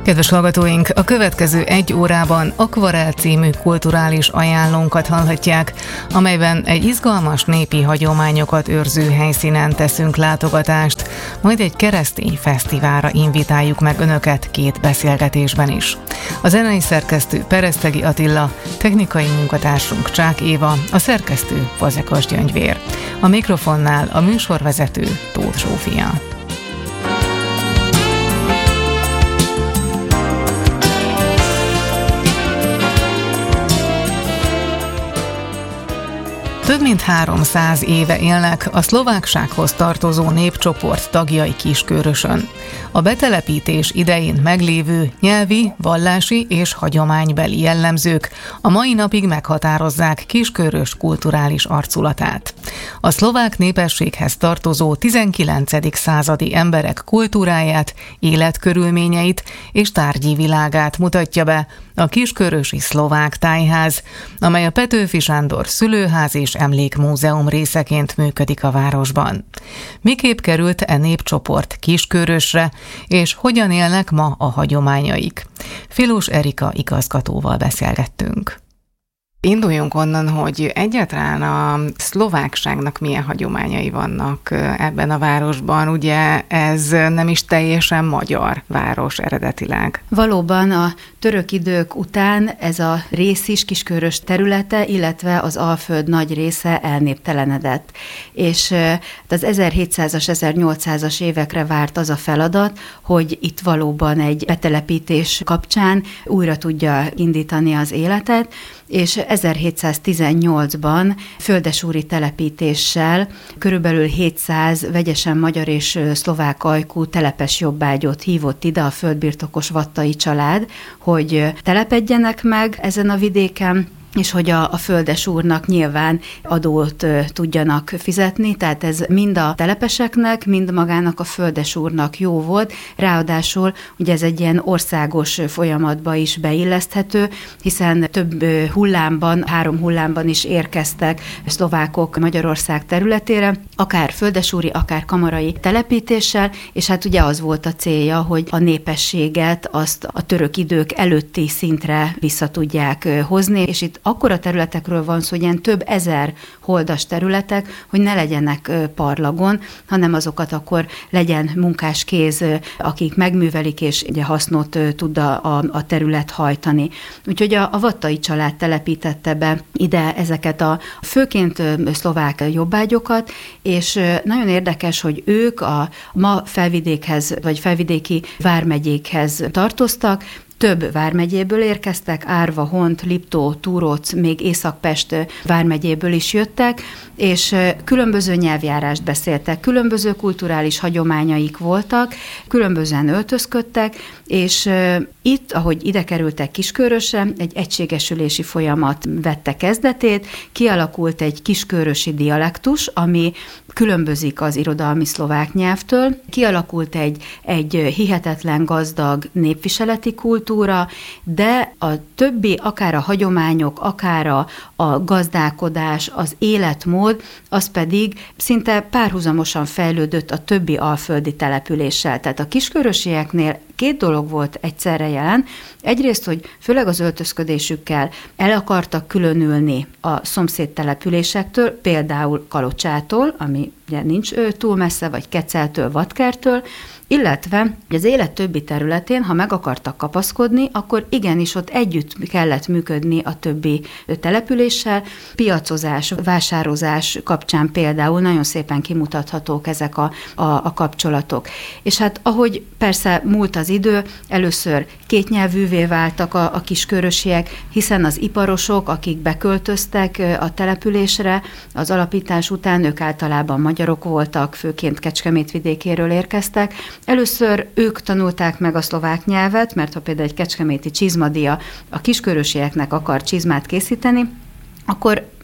Kedves hallgatóink, a következő 1 órában Akvarell című kulturális ajánlónkat hallhatják, amelyben egy izgalmas népi hagyományokat őrző helyszínen teszünk látogatást, majd egy keresztény fesztiválra invitáljuk meg Önöket 2 beszélgetésben is. A zenei szerkesztő Peresztegi Attila, technikai munkatársunk Csák Éva, a szerkesztő Fazekas Gyöngyvér. A mikrofonnál a műsorvezető Tóth Zsófia. Több mint 300 éve élnek a szlováksághoz tartozó népcsoport tagjai Kiskörösön. A betelepítés idején meglévő nyelvi, vallási és hagyománybeli jellemzők a mai napig meghatározzák Kiskörös kulturális arculatát. A szlovák népességhez tartozó 19. századi emberek kultúráját, életkörülményeit és tárgyi világát mutatja be a Kiskörösi Szlovák Tájház, amely a Petőfi Sándor Szülőház és Emlékmúzeum részeként működik a városban. Miképp került népcsoport Kiskörösre, és hogyan élnek ma a hagyományaik? Filós Erika igazgatóval beszélgettünk. Induljunk onnan, hogy egyáltalán a szlovákságnak milyen hagyományai vannak ebben a városban. Ugye ez nem is teljesen magyar város eredetileg. Valóban a török idők után ez a rész is, Kiskörös területe, illetve az Alföld nagy része elnéptelenedett. És az 1700-as, 1800-as évekre várt az a feladat, hogy itt valóban egy betelepítés kapcsán újra tudja indítani az életet, és 1718-ban földesúri telepítéssel körülbelül 700 vegyesen magyar és szlovák ajkú telepes jobbágyot hívott ide a földbirtokos vattai család, hogy telepedjenek meg ezen a vidéken, és hogy a földesúrnak nyilván adót tudjanak fizetni, tehát ez mind a telepeseknek, mind magának a földesúrnak jó volt, ráadásul ugye ez egy ilyen országos folyamatba is beilleszthető, hiszen több hullámban, 3 hullámban is érkeztek szlovákok Magyarország területére, akár földesúri, akár kamarai telepítéssel, és hát ugye az volt a célja, hogy a népességet azt a török idők előtti szintre vissza tudják hozni, és itt akkora területekről van szó, hogy ilyen több ezer holdas területek, hogy ne legyenek parlagon, hanem azokat akkor legyen munkáskéz, akik megművelik, és ugye hasznot tud a terület hajtani. Úgyhogy a vattai család telepítette be ide ezeket a főként szlovák jobbágyokat, és nagyon érdekes, hogy ők a ma felvidékhez, vagy felvidéki vármegyékhez tartoztak, több vármegyéből érkeztek, Árva, Hont, Liptó, Túróc, még Észak-Pest vármegyéből is jöttek, és különböző nyelvjárást beszéltek, különböző kulturális hagyományaik voltak, különbözően öltözködtek, és itt, ahogy ide kerültek Kiskörösre, egy egységesülési folyamat vette kezdetét, kialakult egy kiskörösi dialektus, ami különbözik az irodalmi szlovák nyelvtől, kialakult egy hihetetlen gazdag népviseleti kultúra, de a többi, akár a hagyományok, akár a gazdálkodás, az életmód, az pedig szinte párhuzamosan fejlődött a többi alföldi településsel. Tehát a kiskörösieknél 2 dolog volt egyszerre jelen. Egyrészt, hogy főleg az öltözködésükkel el akartak különülni a szomszéd településektől, például Kalocsától, ami ugye nincs túl messze, vagy Keceltől, Vatkertől, illetve az élet többi területén, ha meg akartak kapaszkodni, akkor igenis ott együtt kellett működni a többi településsel. Piacozás, vásározás kapcsán például nagyon szépen kimutathatók ezek a kapcsolatok. És hát ahogy persze múlt az idő, először kétnyelvűvé váltak a kiskörösiek, hiszen az iparosok, akik beköltöztek a településre, az alapítás után ők általában magyarok voltak, főként Kecskemét vidékéről érkeztek. Először ők tanulták meg a szlovák nyelvet, mert ha például egy kecskeméti csizmadia a kiskörösieknek akar csizmát készíteni, akkor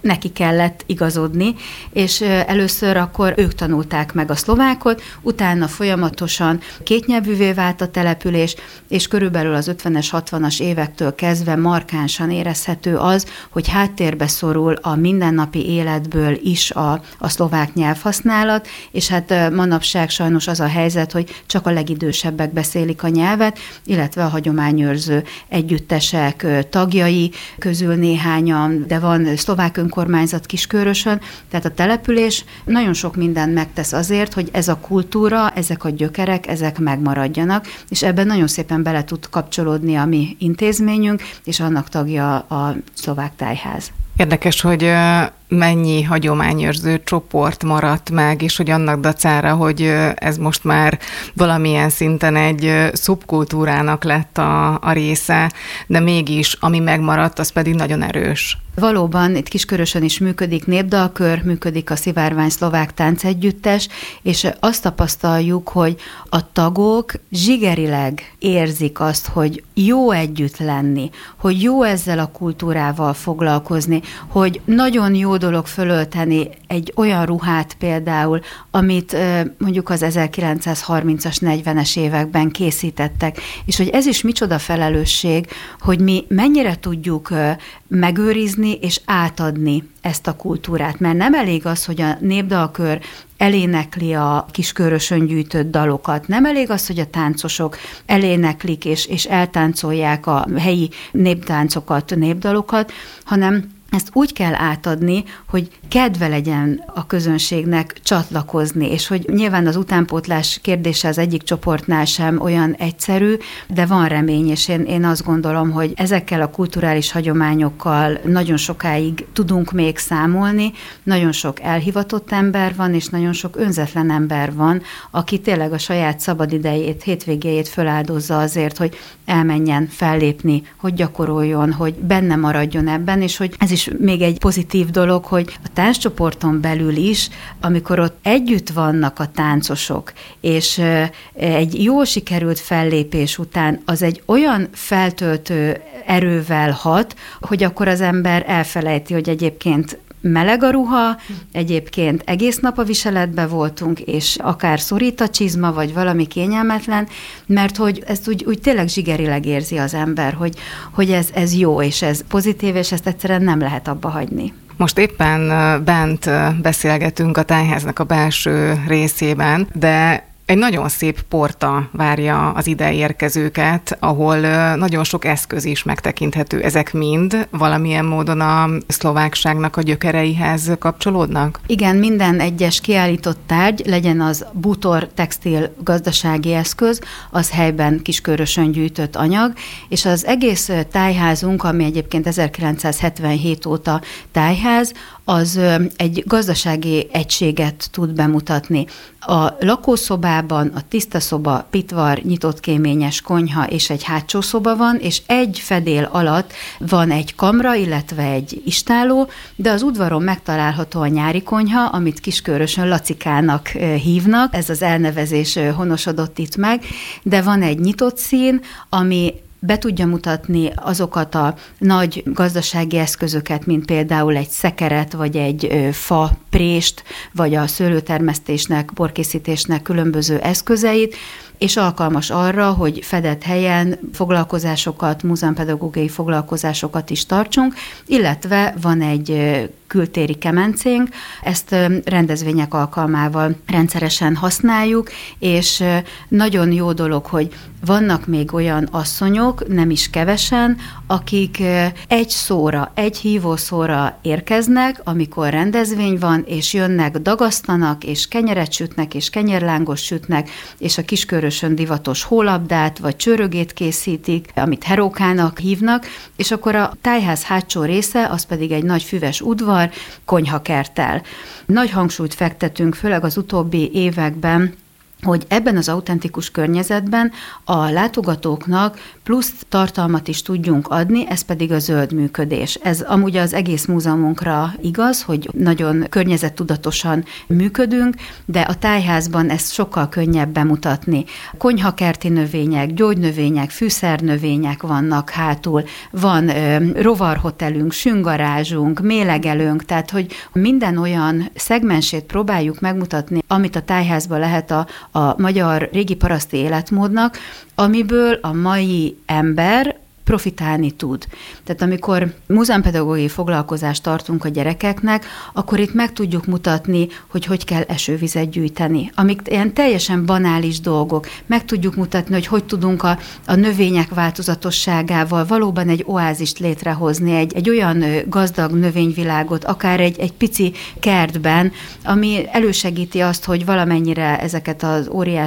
neki kellett igazodni, és először akkor ők tanulták meg a szlovákot, utána folyamatosan kétnyelvűvé vált a település, és körülbelül az 50-es, 60-as évektől kezdve markánsan érezhető az, hogy háttérbe szorul a mindennapi életből is a szlovák nyelvhasználat, és hát manapság sajnos az a helyzet, hogy csak a legidősebbek beszélik a nyelvet, illetve a hagyományőrző együttesek tagjai közül néhányan, de van szlovák önkormányzat Kiskörösön, tehát a település nagyon sok mindent megtesz azért, hogy ez a kultúra, ezek a gyökerek, ezek megmaradjanak, és ebben nagyon szépen bele tud kapcsolódni a mi intézményünk, és annak tagja a Szlovák Tájház. Érdekes, hogy mennyi hagyományőrző csoport maradt meg, és hogy annak dacára, hogy ez most már valamilyen szinten egy szubkultúrának lett a része, de mégis, ami megmaradt, az pedig nagyon erős. Valóban itt Kiskörösön is működik népdalkör, működik a Szivárvány Szlovák Táncegyüttes, és azt tapasztaljuk, hogy a tagok zsigerileg érzik azt, hogy jó együtt lenni, hogy jó ezzel a kultúrával foglalkozni, hogy nagyon jó dolog fölölteni egy olyan ruhát például, amit mondjuk az 1930-as, 40-es években készítettek, és hogy ez is micsoda felelősség, hogy mi mennyire tudjuk megőrizni és átadni ezt a kultúrát, mert nem elég az, hogy a népdalkör elénekli a Kiskörösön gyűjtött dalokat, nem elég az, hogy a táncosok eléneklik és eltáncolják a helyi néptáncokat, népdalokat, hanem ezt úgy kell átadni, hogy kedve legyen a közönségnek csatlakozni, és hogy nyilván az utánpótlás kérdése az egyik csoportnál sem olyan egyszerű, de van remény, és én azt gondolom, hogy ezekkel a kulturális hagyományokkal nagyon sokáig tudunk még számolni, nagyon sok elhivatott ember van, és nagyon sok önzetlen ember van, aki tényleg a saját szabadidejét, hétvégéjét föláldozza azért, hogy elmenjen fellépni, hogy gyakoroljon, hogy benne maradjon ebben, és hogy ez is még egy pozitív dolog, hogy a tánccsoporton belül is, amikor ott együtt vannak a táncosok, és egy jól sikerült fellépés után az egy olyan feltöltő erővel hat, hogy akkor az ember elfelejti, hogy egyébként meleg a ruha, egyébként egész nap a viseletben voltunk, és akár szorít a csizma, vagy valami kényelmetlen, mert hogy ezt úgy tényleg zsigerileg érzi az ember, hogy ez jó, és ez pozitív, és ezt egyszerűen nem lehet abba hagyni. Most éppen bent beszélgetünk a tájháznak a belső részében, de egy nagyon szép porta várja az ide érkezőket, ahol nagyon sok eszköz is megtekinthető. Ezek mind valamilyen módon a szlovákságnak a gyökereihez kapcsolódnak? Igen, minden egyes kiállított tárgy, legyen az bútor, textil, gazdasági eszköz, az helyben Kiskörösön gyűjtött anyag, és az egész tájházunk, ami egyébként 1977 óta tájház, az egy gazdasági egységet tud bemutatni. A lakószobában a tiszta szoba, pitvar, nyitott kéményes konyha és egy hátsó szoba van, és egy fedél alatt van egy kamra, illetve egy istáló, de az udvaron megtalálható a nyári konyha, amit Kiskörösön Lacikának hívnak, ez az elnevezés honosodott itt meg, de van egy nyitott szín, ami be tudja mutatni azokat a nagy gazdasági eszközöket, mint például egy szekeret, vagy egy fa prést, vagy a szőlőtermesztésnek, borkészítésnek különböző eszközeit, és alkalmas arra, hogy fedett helyen foglalkozásokat, múzeumpedagógiai foglalkozásokat is tartsunk, illetve van egy kültéri kemencénk, ezt rendezvények alkalmával rendszeresen használjuk, és nagyon jó dolog, hogy vannak még olyan asszonyok, nem is kevesen, akik egy szóra, egy hívószóra érkeznek, amikor rendezvény van, és jönnek, dagasztanak, és kenyeret sütnek, és kenyérlángos sütnek, és a Kiskörösön divatos hólabdát, vagy csörögét készítik, amit herókának hívnak, és akkor a tájház hátsó része, az pedig egy nagy füves udvar, konyhakerttel. Nagy hangsúlyt fektetünk, főleg az utóbbi években, hogy ebben az autentikus környezetben a látogatóknak plusz tartalmat is tudjunk adni, ez pedig a zöld működés. Ez amúgy az egész múzeumunkra igaz, hogy nagyon környezettudatosan működünk, de a tájházban ezt sokkal könnyebb bemutatni. Konyhakerti növények, gyógynövények, fűszernövények vannak hátul, van rovarhotelünk, süngarázsunk, mélegelőnk, tehát hogy minden olyan szegmensét próbáljuk megmutatni, amit a tájházban lehet a magyar régi paraszti életmódnak, amiből a mai ember profitálni tud. Tehát amikor múzeumpedagógiai foglalkozást tartunk a gyerekeknek, akkor itt meg tudjuk mutatni, hogy kell esővizet gyűjteni. Amik ilyen teljesen banális dolgok. Meg tudjuk mutatni, hogy tudunk a növények változatosságával valóban egy oázist létrehozni, egy olyan gazdag növényvilágot, akár egy pici kertben, ami elősegíti azt, hogy valamennyire ezeket az óriási